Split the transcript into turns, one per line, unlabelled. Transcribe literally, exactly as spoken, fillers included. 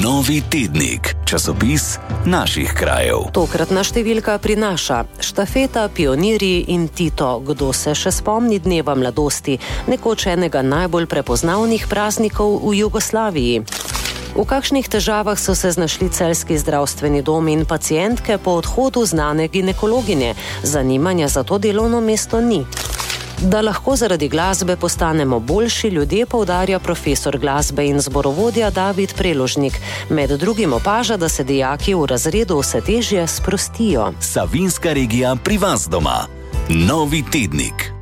Novi tednik, časopis naših krajev.
Tokratna številka prinaša štafeta, pionirji in Tito, kdo se še spomni dneva mladosti, nekoč enega najbolj prepoznavnih praznikov v Jugoslaviji. V kakšnih težavah so se znašli celjski zdravstveni dom in pacientke po odhodu znane ginekologinje, zanimanja za to delovno mesto ni. Da lahko zaradi glasbe postanemo boljši ljudje, poudarja profesor glasbe in zborovodja David Preložnik. Med drugim opaža, da se dijaki v razredu vse težje sprostijo.
Savinjska regija pri vas doma. Novi tednik.